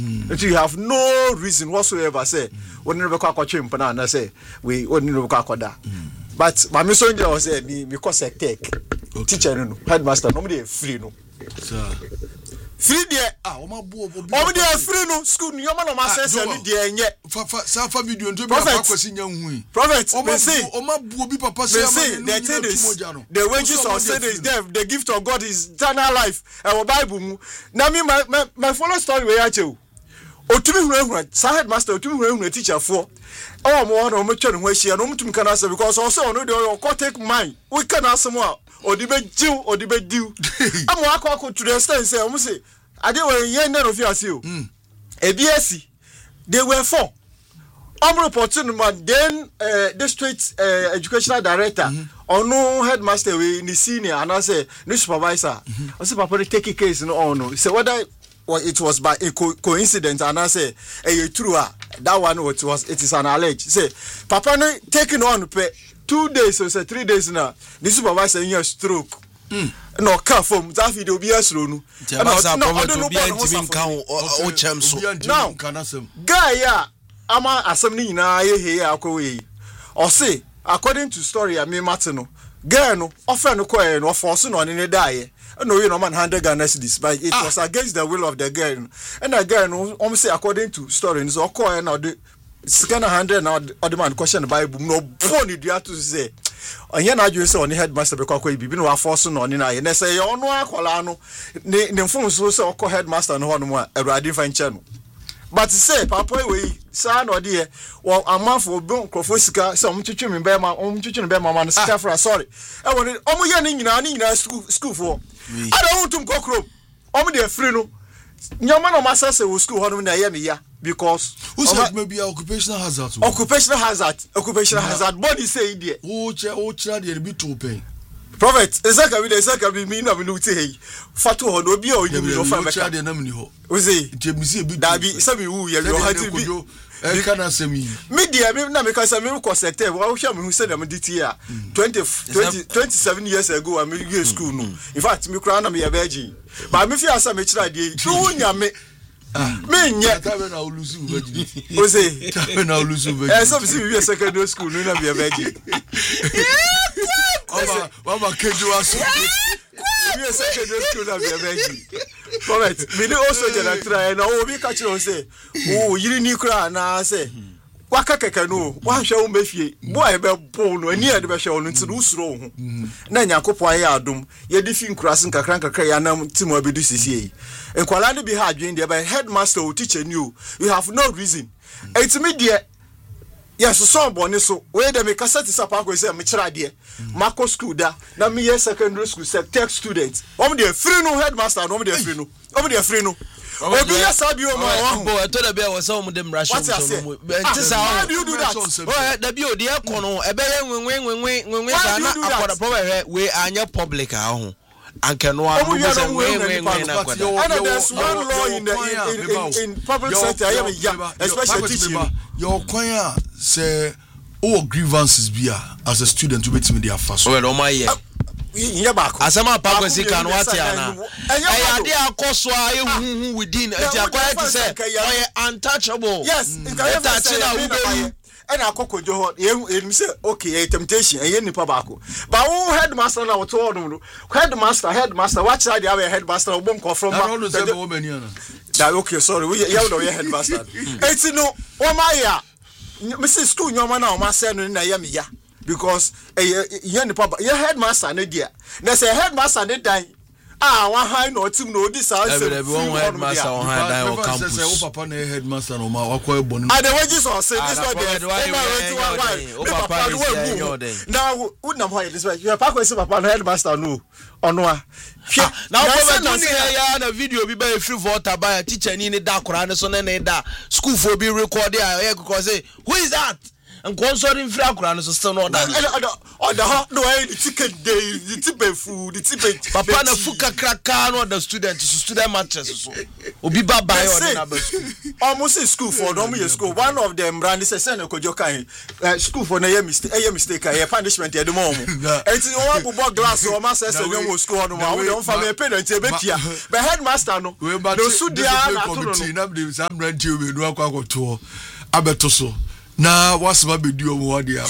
Until you have no reason whatsoever say we never kwa chimpana na say we never kwa. But my mission was say me because I take teacher no headmaster no me free no. Free there there free no school you man no say there nye fa video nto be akwasi nya hu prophet say buo bi papa say the wages of sin is death, the gift of God is eternal life and Bible mu na me my follow story we ache otumi hunu sa headmaster otumi hunu teacher for mo na mo twa ne ho ahia no mutumi kana say because also no dey take mine we can asem a odibe diu amo akọ to the extent say omo say ade we yen na no fi ase o ebiasi they were four reporting man then district educational director no headmaster we ni senior and I say no supervisor I say papa take case no on no say whether it was by a coincidence and I say true that one it is an alleged say papa no taking on 2 days or say 3 days now the supervisor in stroke no car from that video be asro no now guy ya ama asem ni nyina ye akowe o say according to story me matino girl no offer no koe no force no ne die no you no man 100 Ghana cedis but it was against the will of the girl and the girl no say according to story so koe na the scan 100 na the man question the Bible no bone dua to say onye na adwe say on headmaster be kwa bibi no force no ne na ye na say ono akola no ne mfonso say okọ headmaster no ho no a awurade fa nche no but say papa we sa no de wo amafo obi nkrofo sika say omtwetwe me be ma omtwetwe be ma no sika fra sorry e woni omo ye ne nyina school for I don't want to kokro omo de free no nyama no masa say wo school ho no na ye me ya because who said maybe occupational hazard body say there o chira de be to pay prophet ezaka bi me na me no ti hey fatu ho no bi a onyi no fa meka de na me ni ho o say temisi bi da bi say me wu ye yo ha ti bi e kana semi media me na me ka say me ko sector wo hwa me hu say na me diti a 27 years ago I me go school no in fact me kra na me ye virgin but me fi asa me kira de tu nya me me nya na olusu virgin o say na olusu virgin so be we secondary school no na be virgin Mama keju aso we secondary school na be virgin correct me dey also get try na obi catch you say o yiri ni kra na say waka keke no wa hwe wo mafie boy be bo no ani ade be hwe wo no nti usuro ho na nyakopo aye adom ye di fi nkurase nkakra ya nam timo abedu sisi enkwala de bi ha adwen de by headmaster or teacher new you have no reason it's me there yes so boni so we de me kasati sapa ko say me kira de mako school da na me ye secondary school tech student om de free no headmaster no om de free no obi ya sabi o ma bo to da be wo so mo dem ration so mo enti sa how do you do that o da bi o de ekono e be ye nwenwen sa na akoda probably we anya public a ho anke no a mo be say nwenwen na akoda and there's one law in public sector especially teaching your choir say all grievances be as a student to bet me their fast well o my year asama pa kwesi kan wati ana ade akoso a ehuhu within ati akwaya ti say oye untouchable yes touch na we and akokojo ho em say okay temptation eye nipa baako but who headmaster na what no headmaster watch side our headmaster obon ko from that okay sorry we you know your headmaster it's no o my ya Mr. School nyoma na o ma say no na ya me ya because ye nipa your headmaster na dia na say headmaster dey dan one high no team no this say headmaster on high dan on campus say o papa na headmaster no ma wakọ ebonu and the wages on say this one dey papa now who na why this way your papa say papa na headmaster no ono a now papa ni ya na video bi ba free water by teacher ni da kora ne so na da school for be record there because say who is that nkonsori mfiri akura no so still no order no the ticket day the ticket food the ticket papa na fuka kraka no the student mattress so obi baba e order na ba school almost school for no me school one of them brand say na kojo kan school for na ye mistake ye punishment ye do mo enti o wa bubo glass o ma say nyo school no ma we don fa me parent e betia but headmaster no su dia na to no na be some brand you we do akwakoto abeto so na wasaba bedi o wo dia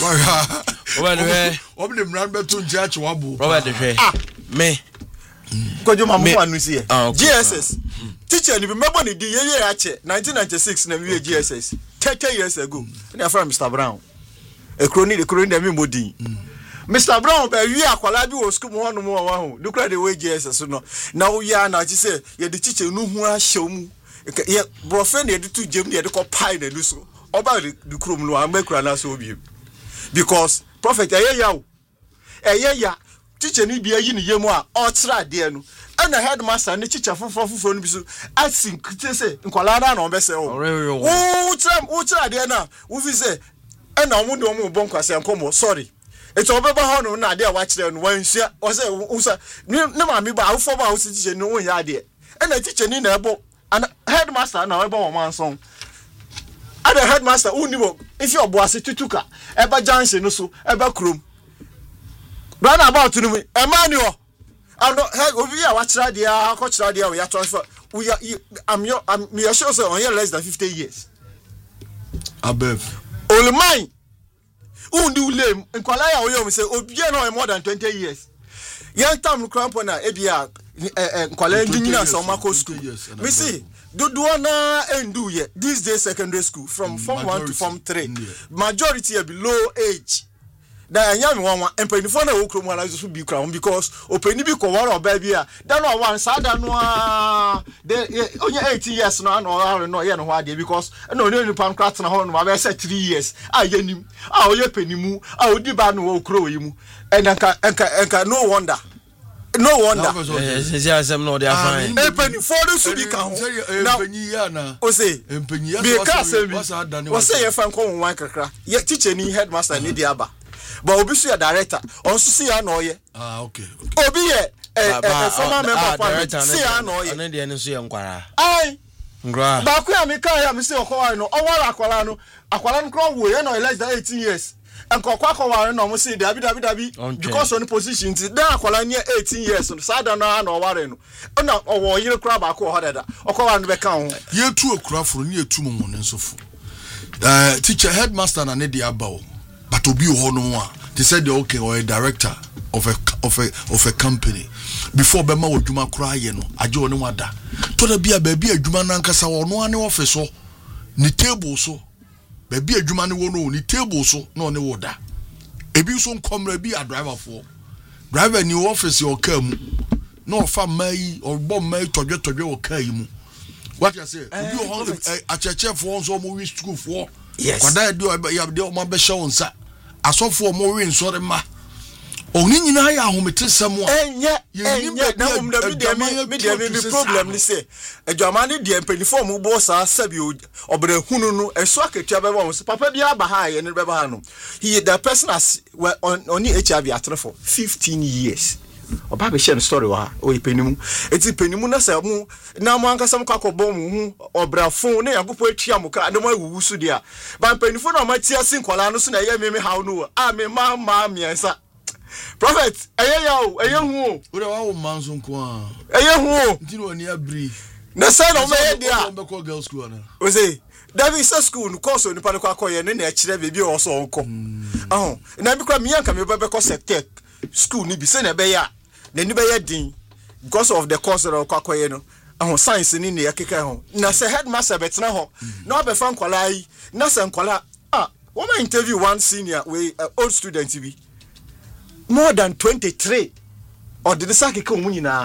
obele mran beto nje ache wabo Robert hwe me kojo mamu anu si e GSS teacher ni be mebo ni di ye ache 1996 na we GSS 30 years ago na from Mr Brown e kroni na mi modin Mr Brown be wi akwala bi wo school mo hono mo wa ho dukra de we GSS no na wo ya na chi say ye de teacher nu hu ahye mu ye brofriend ye de tu jem ye de ko pai na lu so oba the chrome no amakura na so obi because prophet ya teacher ni bia yi ni yemu a o tra de no na headmaster ni teacher foforo no bi so asink say nkwala na na obese wo tra de na wo fi say na omo de omo bon kwase ankomo sorry eto obeba ho no na de a wa kire no wanhia o say wo say ne ma me ba awofo ba wo teacher no won ya de na teacher ni na ebo headmaster na ebo wo manson ada headmaster unibo if you boase tutuka eba junction no so eba krom run about no me Emmanuel and obi a wa kira dia akọ kira dia we ya transfer we I'm me sure say on here less than 50 years above only mine undi ulem nkwala ya oyo me say obi no more than 20 years yan tam crampo na ebia nkwala engineer so mako school me see do na endu ye this day secondary school from form 1 to form 3 majority are below age da anya me wan empanifo na wo krom ala so bi kram because opani bi ko wara oba bi a da no wan sa da no de onye 18 years no ano no ye no ho ade because na oni ni pan krat na ho no ba say 3 years a yanim a oye panimu a odi ba no wo kro yi mu enka no wonder no they are fine penny for the subi kan ho na o say because we say you fan ko wan kakra ye teacher ni headmaster ni dia ba but obi so ya director on so see ya no ye okay obi ye former member parliament see ya no ye na dia ni so ye nkwara ai ngwa ba ku ya me kan ya me say okowa no owara akwala no kro wo ye no less than 18 years enkokwa kwara no mo say dabi because on position ti da akwala ni 18 years no sada na na oware no na owo yire kra ba ko hodeda okowa no be kan ho ye tu okura foro ni etu mo ne nsofo teacher headmaster na ne dia ba o but obi ho no a they said they okay or a director of a company before bema odwuma kra ye no aje one wada to da bia ba bia adwuma na nkasa wono ane office so ni table so ba bia adwuma ne wono ni table so na one woda ebi so nkomra bi a driver ni office o ka mu na ofa mai or bom mai todwe o ka yi mu what you say obi ho a cheche for so mo wi school for yes kwada de o ma be show nsa asofo mo wi nsore ma oni nyina ya ahomete samo enye na me problem ni say adwama ne de penifo mu bo sa sabi obere hunu no eso akatua be bo so papa bi aba ha ye ne be ba ha no the person as on HIV atre for 15 years oba be share story wa o penimu eti penimu na sa mu na mo anka sam kwakobom hu obrafon na yagopo atua mu ka na mo awuwu su dia ba penifo na ma tia sin kwala no so na ye me hawo no a me ma miensa prophet eye hu o de wa wo manso nko a eye hu ntino oni abri na say no me dia be call girls school na o say David say school no course oni pa ko akoye ne na akire bebi o so onko na bi kwa mi yanka me be ko sectech school ni bi say na be ya na ni be ya din because of the course of akoye no science ni ne yakeka ho na say headmaster betena ho na obe fa nkwala yi na say nkwala wo ma interview one senior we old student bi more than 23 or the sake ko munyina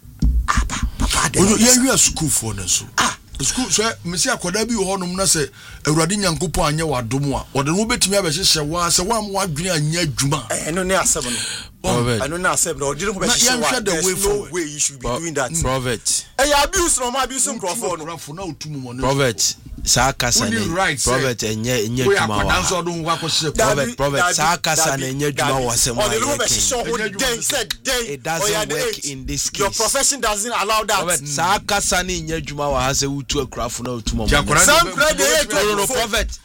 papa de you school for na so school so me see akoda bi ho nom na se awurade nyankopon anye wadom a ode no betimi abehye wa se wa mo adwene anya adwuma no ne asem no no na asem no ode no behye wa no way you should be doing that prophet abuse no ma abuse nkrofo no na otum mo no prophet Sakasa Prophet enye juma Prophet Sakasa enye juma wasema it doesn't work in this case. Your profession doesn't allow that. Prophet Sakasa enye juma wa hase utu akrafo na utuma no Prophet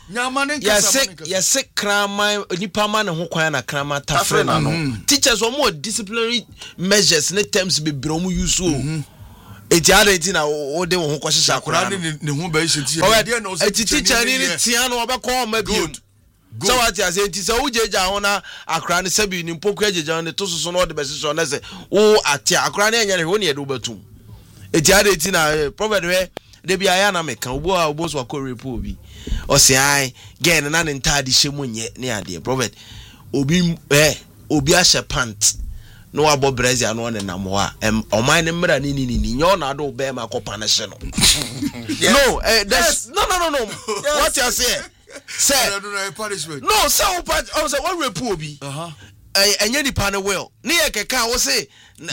yes krama nipa ma ne ho kwan na krama tafre na no teachers o more disciplinary measures ne terms be bro mu use o eti adenti na o de wo ho kwahye akora ne ho ba yeti eti teacher ni tia no obekọ ma biem so what you say enti se wo jeja ho na akora ne sabi ni mpoku ajeja ne to soso no de besiso na se wo ate akora ne enya ne ho ne de obatum eti adenti na prophet we de bia ya na meka obo so akọ repo obi o se ai gen na ne ntade hyemu nye ne ade prophet obi ahye pant no abo brazil no ne namo a oman ne mra ni nyo na do be ma kopa ne hye no no that's no what you say punishment no so what repu obi enye dipa ne well ne ye keka wo say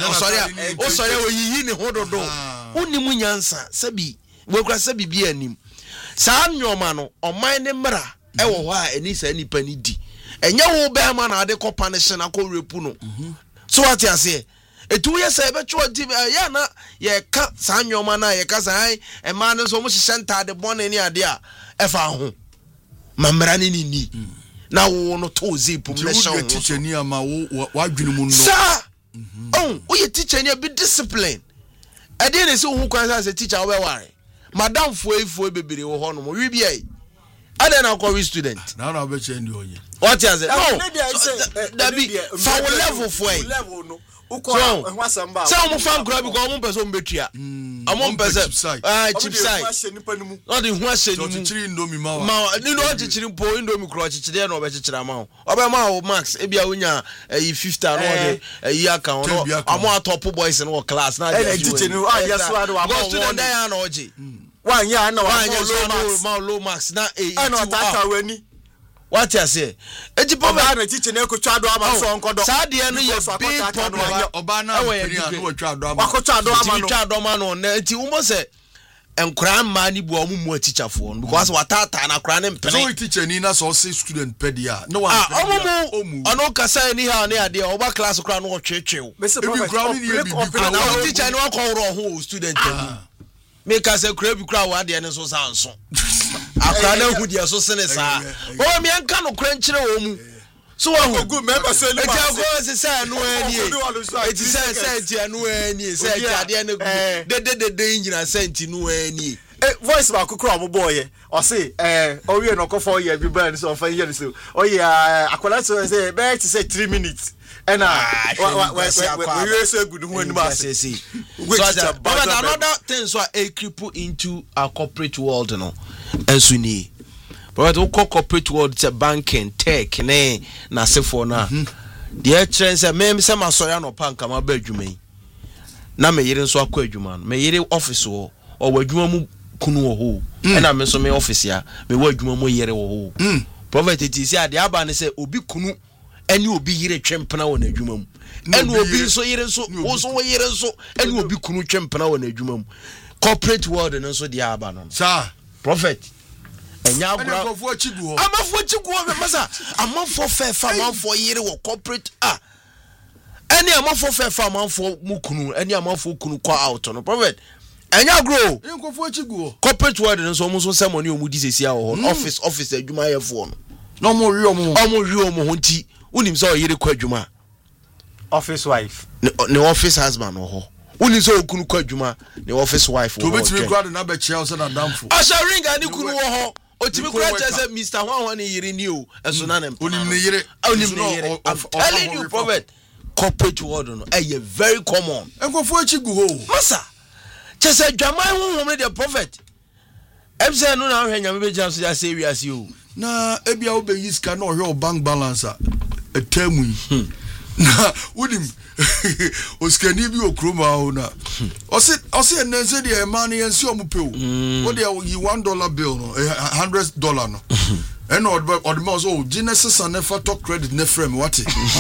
sorry o yiyi ne hododo unimu nyansa sabi we kura sabi bi anim sa nyoma no oman ne mra wo ho a eni sa nipa ni di enye wo be ma na ade kopa ne hye na ko repu no so what you say etu ye say be chwo di ya na ye ka sa nyoma na ye ka sa e ma no so mo hye de bone ni ade a e fa ho mamra ni na wo no to zipum na shaw wo teacher ni ama wo adwene mu no sa wo ye teacher ni be discipline e dey na say wo kwan say teacher wo be ware madam foefo bebere wo ho no mo wi bia ada na ko student na be che ndi onye what you say no that be for level for level no so mo fan grab because mo person betua amon person chip side not the hu ahye ni mu chiri indomie ma ni no chichiri po indomie kro chichiri na obechichira ma obe ma o max e bia wonya 50 na de yi aka no amo top boys no class na e teacher ni yes wa do amo student dan na oje one year na wa low max na e no tata wani what you say eti oba na teacher na ekotwa do ama so nkodo sa de no ye big problem oba na period no twa do ama wakotwa do ama no twa do ama no na eti wo mo se enkura ma ni bu omumu teacher fo no because watata na kura ne mpene so teacher ni na so say student pedia no one omumu ono kasa ni ha ne ade oba class kura no twetwew ebi kura ni e bi na teacher ni wakọ ho student me ka se kura bi kura wa de ne so sanso akra na hu dia so sene sa o mi anka no kura nkyere wo mu so wa good member so ni ma se say no ani eti say ti anu ani say ti ade ne de nyina senti no ani voice ba kokoro mo boy o say o wie no ko 4 year bi ban so fa year so o yeah akwala so say be ti say 3 minutes and we so good hu ani ma say but another thing so a cripple into a corporate world no enso ni but we corporate world say banking tech na sefo na the trend say me say masoya no panka ma ba adwuma yi na me yire nso akọ adwuma no me yire office wo o wa adwuma mu kunu wo ho na me so me office ya me wa adwuma mu yire wo ho prophet it is ade aba ne say obi kunu eni obi yire twempena wo na adwuma mu eni obi nso yire nso wo so wo yire nso eni obi kunu twempena wo na adwuma mu corporate world nso de aba no sir prophet enya agura amafo chiguo me masa amafo fefa amafo yire wo corporate eni amafo fefa amafo mukunu eni amafo kunu kwa out no prophet enya grow nkofo chiguo corporate world nso mo so semoni omu di sesi a ho office adwuma yefo no mo wi omo ho nti unim so yire kwa adwuma office wife ne office husband ho unim so okunu kwa adwuma ne office wife to betimi grad na be chia so na damfo asha ring ani kunu ho otimi kura chese Mr. Hwan ni yire ni o eso na nem onim ne yire I'm telling you prophet corporate world no very common nkofo achigu ho masa chese dwaman honhom ne the prophet ebse no na hwenya me be jam so ya say wi ase o na ebia wo be yiska na ohwe bank balance etamu na udim oskani bi okroma ho na ose enense de man yensi omupe o wo de yi $1 bill no $100 no eno odma so Genesis and never talk credit ne frame what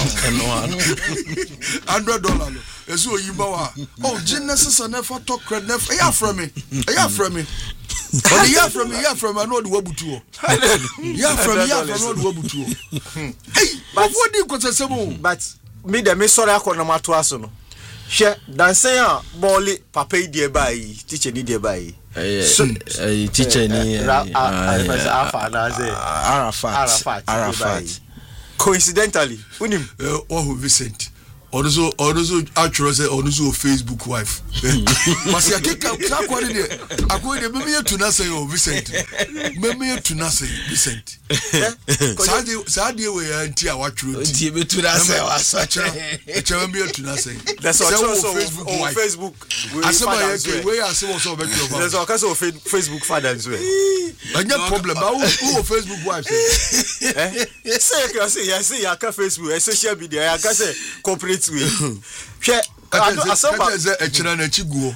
$100 no esu oyimba wa Genesis and never talk credit ne ya frame But the year from I know the wabutu. Yeah from I know the wabutu. Hey, but what do you consider? But me the me sorry akona mato aso no. Hwe dansen a ball papa yi die bai, teacher ni die bai. Teacher ni Arafat. Coincidentally, unim Vincent. Also actually say also Facebook wife. But see, I maybe to not say Vincent. Maybe to not say Vincent. Sadie we anti our truth. Maybe to not say was maybe to not say. That's also Facebook. I say my way I say also better. There's also Facebook fathers way. And no problem. Who Facebook wife? Say I can Facebook social media. I can say corporate way. Hwe asamba e chira na chiguo.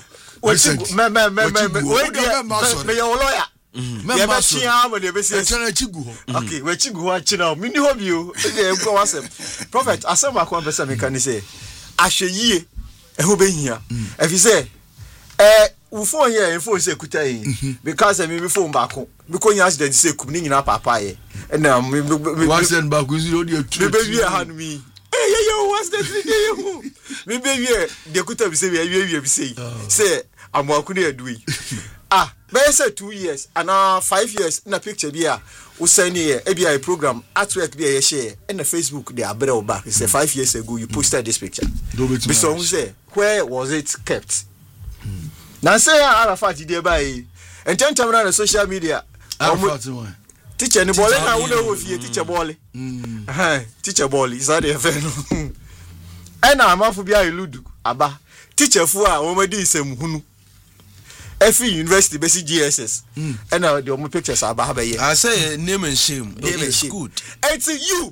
Me your lawyer. Me ba chia mo de be say chira na chiguo. Okay, we chiguo a chira mi ni hobi o. E go wasem. Prophet asamba ko pesa me kan say ahweyie e ho be hia. Efi say wo phone here phone say kuta yi because me phone back me ko nya accident say kum ni nyina papa ye. Na me accident back we do the me be wi ha no mi. Yo, what's that thing? Me baby, the kuta be say we say amwakune adui. Be say 2 years and 5 years na picture bia wo send here a program artwork bia ye share in the Facebook they are better back. Say 5 years ago you posted this picture. Be so say where was it kept? Now say Arafat dey buy and ten time on social media. Teacher ni bole na wo na wo fie teacher bole. Teacher bole is that the no. Na amafo bia iludu aba. Teacher fu a wo madi nsem hunu. Every university basi GSS. Na the omo pictures aba ha ye. I say name and shame. Name is good. It's you.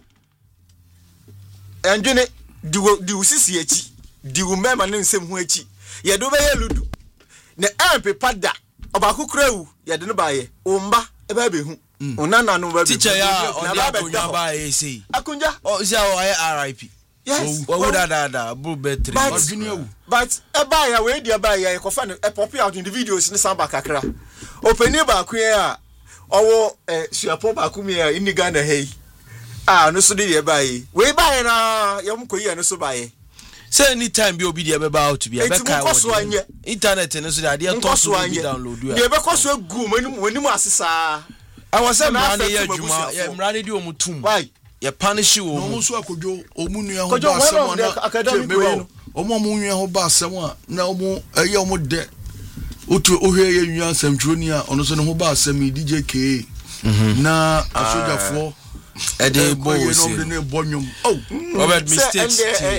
And you do sisi echi. Di wo mema ne nsem hu echi. Ye do be ye ludu. Ne ampe pada. Oba kukrewu ye de no ba ye. Omba e ba be hu. Unana no ba teacher ya on the akunja ba say akunja say RIP yes what would that bro betri but e ba ya we dia ba ya ko fa no e pop out in the videos ni samba kakra openi ba ku ya owo suapo ba ku mi ya ini Ghana hey no so dey ba yi we ba ya na yam ko yi no so ba yi say anytime be obi dey be ba out be be kai internet no so dey toss download you dey be ko so gu mani asesa I was saying, Mrani do mutum. Why? You punish you. No, so I could do Omunia academic. Omunia Hoba, someone now more a year more dead. Utu Ohe, young Sam Junior, on the Hoba, Semi DJ K. Na, I should have 4 a day boy, the name Bonium. Oh, Robert mistakes.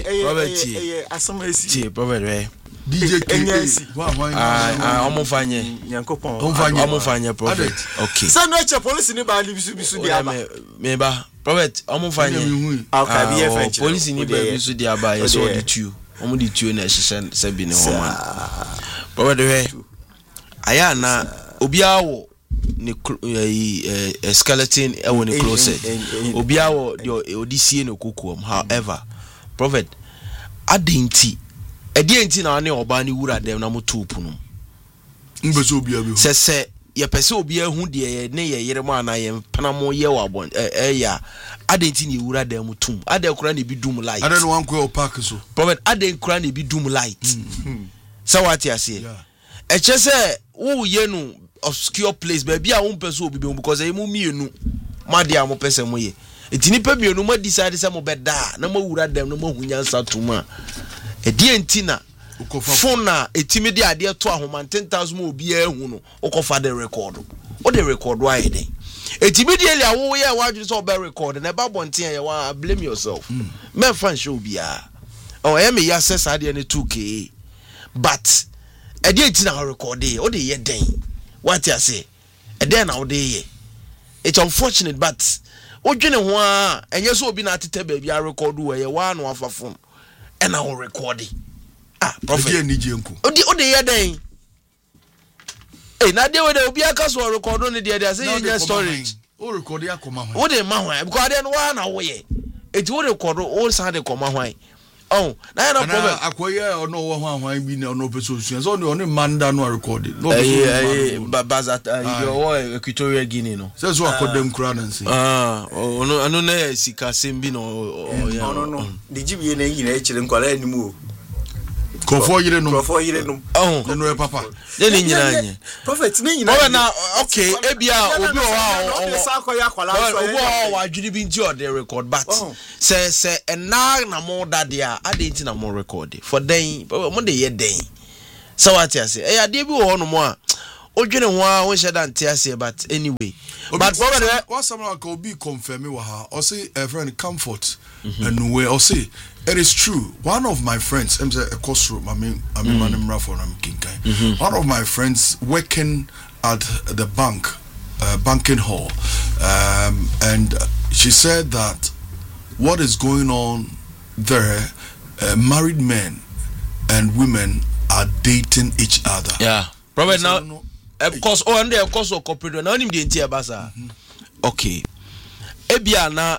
Robert, Robert, DJ KNC. Omofanye. Yankopon. Omofanye prophet. Okay. Say no che police ni ba bisu dia ba. Me ba. Prophet omofanye. Okay, be French. Police ni ba bisu dia ba. Yes all the two. Omo the two na hihye se bi ne homan. Prophet we. Aya na obiawo ni skeleton e won the closet. Obiawo the odisie no kokuom. However, prophet adenti enti na ne oba ne wura dem na motopu no mbeso obi abi se ye pese obi ahu de ne ye yere mo ana ye panamo ye wabon ya adenti ne wura dem motum ade kura ne bi dum light ade no wan ko park so prophet ade kura ne bi dum light so what you say e che se wo ye no obscure place ba bia wo pese obi be because e mu mienu made am pese mo ye etini pa mienu mo decide se mo beda na mo wura dem na mo hunyansa tuma Dientina phone etimi de ade to ahoma 10,000 obi ahu no okofa the record o the record why dey etimi de ele awo ye wadwe so be record na ba bonten ye wa blame yourself me fan show bia o e me ya access ade ne 2k but e de entina record e o de ye den what you say e den na o de ye it's unfortunate but o dwene ho a enye so obi na atete ba bia record we ye wa no afa phone and I will record it. Prophet. Odi ye den. Na dey we dey obi aka so record on dey say you storage. O record ya koma hwan. O dey ma hwan because dey no wa na wo ye. Eti wo record o san dey koma hwan. oh na no problem akoye ono wo hwan bi na ono peso suan so ono manda no record no baza yo Equatorial Guinea no say so akodem kura na nsi ono na sika sembi no no the gibie na yina e kire nkwala animu o Krofo yire no no e papa de ni nyina anye prophet ni nyina o na okay ebia obi o wa adwiri bi nti o de record but say na mo dade a ade nti na mo record for den mo de ye den so what you say ade bi wo no mo a odwene ho a wo sheda nte ase but anyway but what someone can be confirm wa ha or say a friend comfort and we or say it is true. One of my friends, I'm a cost room. One of my friends working at the bank, banking hall, and she said that what is going on there, married men and women are dating each other. Yeah, probably now. Of course, and of course, corporate. Now, him the entire basa. Okay, Ebiana.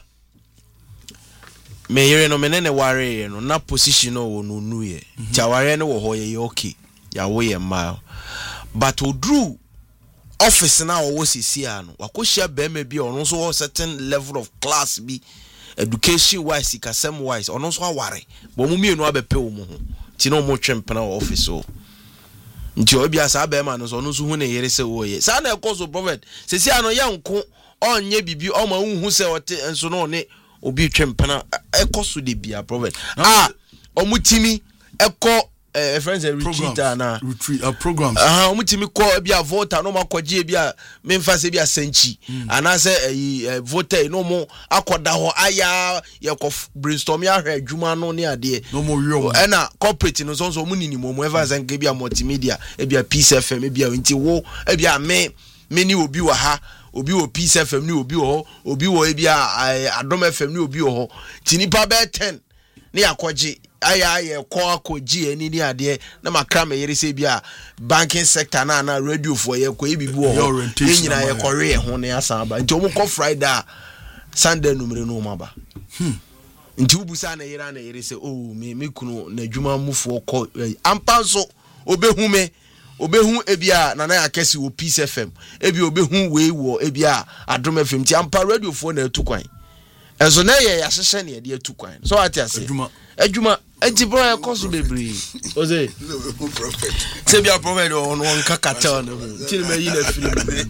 Me yere no menene ware no na position no no nuye cha ware no wo ho ye okay ya wo ye ma but odru office na wo sisi ano wakohia be ma bi ono so certain level of class bi education wise kasem wise ono so aware bo mu mienu abepe wo mu ho ti no mo twempena office o nti obi asa be ma no so ono so hu ne yere se wo ye sa na ekoso prophet sisi ano ye nko onye bibi o ma hu se ote enso no ne obi twempana ekoso de bia prophet omutimi eko friends retreat na retreat programs omutimi ko bia voter no makoje bia memfa se bia sanchi ana se voter no mo akoda ho aya ye ko brainstorm ya hwe adwuma no ne ade no mo wiom na corporate no so munini mo ever zanke bia multimedia bia Peace FM bia nti wo bia me ni obi wa ha obi wo Peace FM ni obi wo ebia Adom FM ni obi wo tinipa be 10 ni akoje aya ko akoji ani ni ade na makra me yere se bia banking sector na radio for ye ko ebibu wo nyina ye kore ye ho ne asan ba nti omo ko Friday Sunday numere no maba nti ubusa na yere se me kunu na adwuma mufo ko ampanso obehume obehu ebia nana akesi wo Peace FM ebi obehu we wo ebia Adom FM ti ampa radio fo na atukwan enso na ye yahehye na ye de atukwan so ati ase adwuma enti bro e koso bebre oze prophet se bia prophet on kakata na hu ti me yi na firi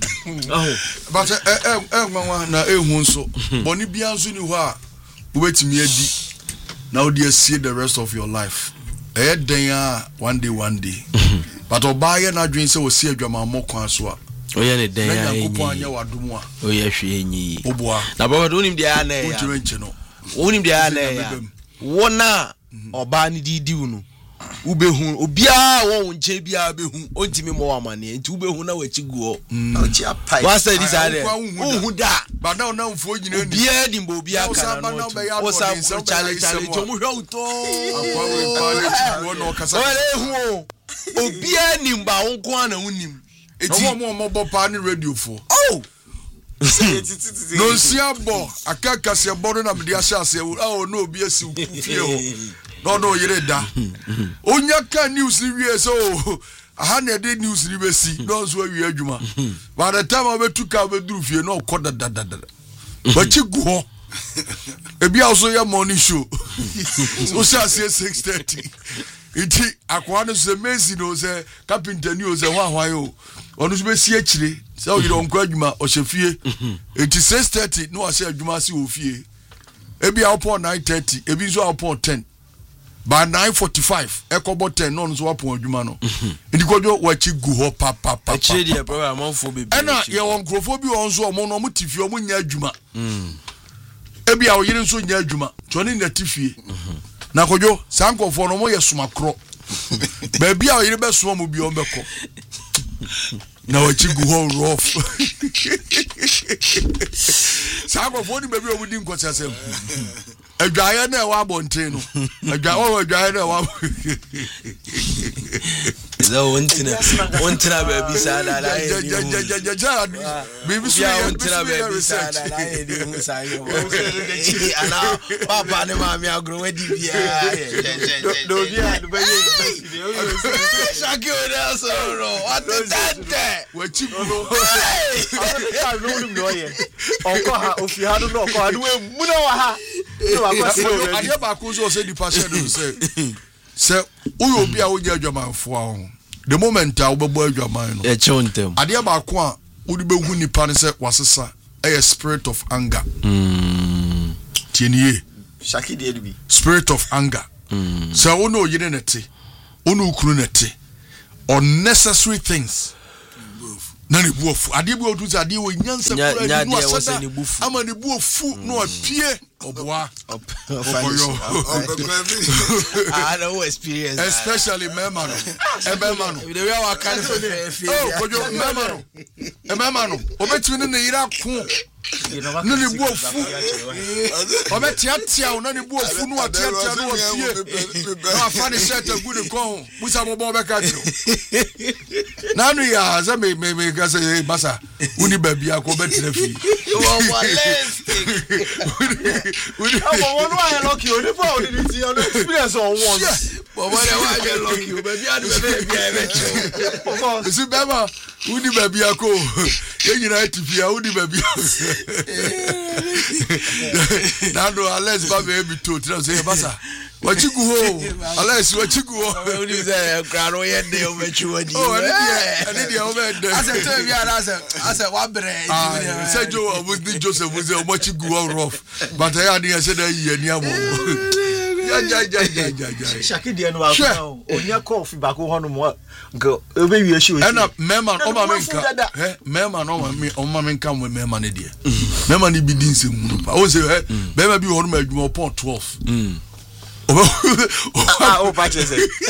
but nwanwa na ehu nso boni bia nso ni ho a wobetimi adi na wo dey see the rest of your life den one day but obaye na dwen se wo see adwama mokwan so a oye ne den ya yakopon anya wadomu a oye hwe enyi oboa na baba do nim dia na ya wotire nche no wonim dia na ya wona oba ni didi unu ubehu obia wo nche bia behu ontimi mo amane nti ubehu na wachiguo ochi apai wasa di sare uhu da but now na mfo nyina ni bia di mbo bia kana no osa challenge to mu hwe uto akwa we pale chiguo no kasa ole hu obia ni mba wonko ana unim eti mo bo pa ni radio fo no siabo akaka se bodo na media ase no obi asi kufie ho no yere da onya ka news ni wie so aha na de news ni besi no so wie adwuma by the time abetuka beduru fie no koda dadada bachi guho ebi also ya morning show so say 6:30 iti akwa no se mezi no se carpenter ni o se hwa yo onu be si akire se o yire onko adwuma o hefie iti 6:30 no ase adwuma si o fie ebi upon 9:30 ebi so upon 10 by 9:45 ekobo 10 no so upon adwuma no iti kojo wachi gu ho papa akire die program amfo bebi ena ye won krofo bi on so mo no mo tifie o mo nya adwuma ebi a o yire so nya adwuma to ne na tifie na kojo sankofo no mo ye somakro ba bia o yire be so mo bi o mbeko na wachi gu ho rough sankofo ni bebi o mu di nkosi asem adwaye na e wa bonten no adwaye na e wa So untina baby sada la baby untina baby sada la ana papa ne mami agro wedi bia do bia do baby shaki oda so what the tante we chibu no ye onko ha ofi ha do no ko adu mu na wa ha no akwase ade ba ko so say di passion do say uyo obi a wonya adwamanfo a the moment a wobebo adwaman no e chontem ade ba ko a wodi behu nipa ne say wasesa a spirit of anger tienie shaki de bi spirit of anger so wo no yire nete wo no kuru nete unnecessary things na ne buofu ade bi odu say ade wo nyansa kura ni wasada ama ne buofu no apie oboa okoyo I know experience especially memano ebemano the way our can oh kojo memano obetimi ne yira ko no ne buofu obetiatia no ne buofu no atiatia no apie na afani set good ko busa bobo beka tro nanu ya za me gase basa uni baby akobetire fi one why lucky o never o did it on experience on one but when I get lucky o baby adu baby e see bema uni baby ako yenyina tifia uni baby nando ales ba baby to tell say basa wachigu ho ales wachigu ho uni say kraro yende o mechu adi oh ani dia o bed asa to bi asa wa bre say jo was the Joseph was o wachigu ho rough but I had say that ye ni amo ja shaki de no akọ onya coffee ba ko hono mo nko obe wi ehie ena mema o ma menka mema no ma menka mo mema ne de mema ni bi din se mu pa o se mema bi hono ma adwuma pon 12 oh patches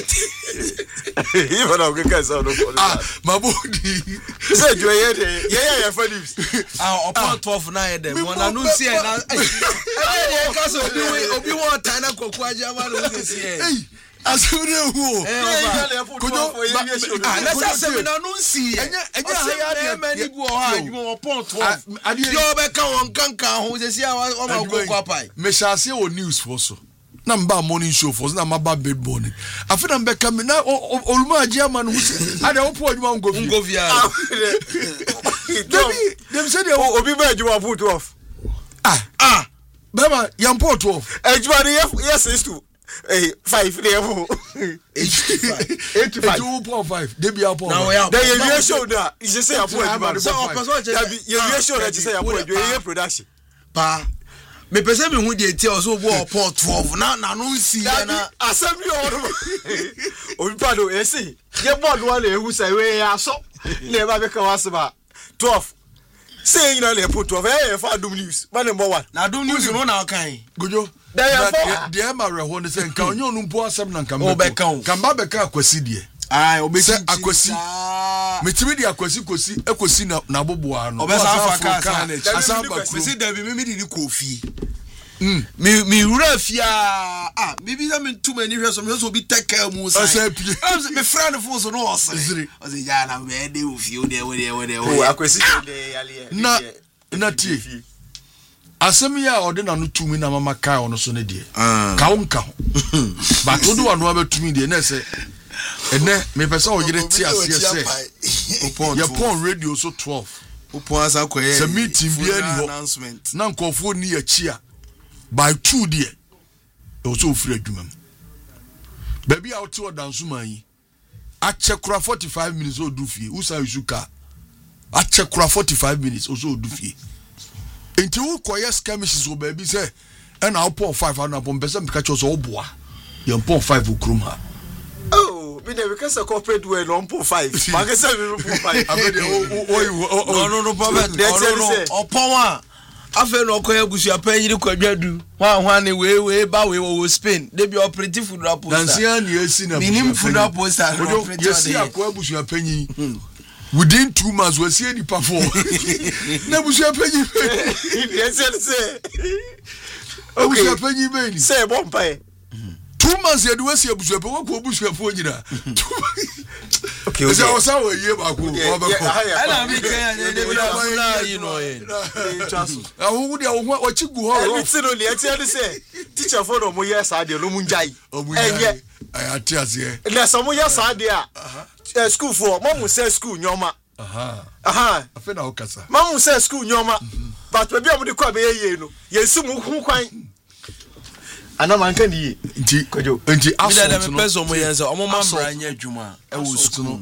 even now get guys on my body say jo ye for this upon 12 na ye dem won anu see na e ka so obi won tan na koku aja ma no see eh asure hu kojo na sa se na anu see enya ya mani bu o ha adwuma upon 12 yo be ka won kankan ho se see o ma koku apai me sha see o news for so na mba morning show for na mba bed morning afina mbe kam na oluma agia man hu ade opo adwuma ngofia dem say dey obi ba adwuma put off bema yam put off adwuma dey yes is to 5 dey ho 85 dey be up now dey show that you say apo adwuma so you show that you say apo adwuma production pa me pese me hu de tie o so bo port 12 na no nsi na assembly order obi pado esi ye board one ehu say we aso na ba be ka wasba 12 say you know le put 12 for Adum News ba number 1 na Adum News no na kan gojo de ma reho ne say nka onyo no mpo asem na nka me kan ba be ka akwasi de obesi akwasi metimi di akwasi ekosi na boboa no obesa Africa asamba me say David me di kofi me wura fia maybe that mean too many hwe so be take care mu say me friend for so no o say ya na me dey ofi o dey akwasi dey yale na tie asem ya ode na no tumi na mama kai ono so ne die ka wonka but do wano abetumi die na say ene me pesa o yire ti ase say ya pon radio so 12 upon asa koye se meeting bi ani ho na nkofo ni ya chia by 2 die o so free adwumam baby out o dansu man yi a chekura 45 minutes o du fie usa yusuka a chekura 45 minutes o so du fie enti wo koye skirmishes o baby say and I pon 5 and pon pesa mka cho so oboa ya pon 5 okrum ha we never can say corporate way on put 5 ma can say we put 5 no problem no upon one afa no koye gusu apanyiri kwadwadu hwan ne we ba we wo Spain dey be operative food rapport dansia ne esi na minim food rapport yes ya kwa gusu apanyi within 2 months we see any perform na gusu apanyi yes say okay apanyi be ni say bon pa 2 months yɛde wasi abusuapɛ wɔkɔ abusuafoɔ nyina okay ɛsɛ ɔsa wɔ yie baako ɔbɛkɔ ɛna mi kɛn yɛ de bi na yi no yɛ ahowo de ahowo ɔkyi gu hɔ ɛbi ti no ne ɛti ɛde sɛ teacher fo no mo yɛ saa de no mo njai ɛnyɛ ayate aseɛ na so mo yɛ saa de a school fo mo mo say school nyoma afɛ na ɔkasa mo mo say school nyoma but baby am de kɔ be yɛ no yɛ su mo hu kwan ana man kan die nti assault no me person mo yɛ sɛ ɔmo ma bra nya adwuma ɛwɔ school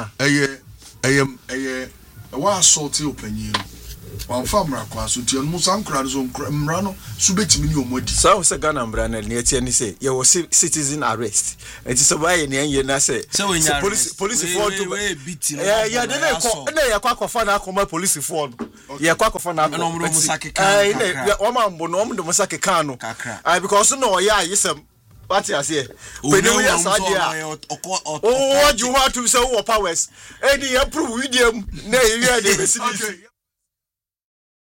ɛyɛ ɛwɔ assault opanyin no wamfa mra kwa so tie no mo sankra no so mra no so betimi ne omodi so se Ghana mra na ne tie ni say ye was citizen arrest enti so ba ye ne anye na say police for to ya de na ko na ye kwa kofa na akoma police for no ye kwa kofa na akoma no mo sakeka o ma mbo no mo do sakeka no because no ya yesem what you say when we are sadia o ju wa to say wo powers eni ya prove with them na ye we dey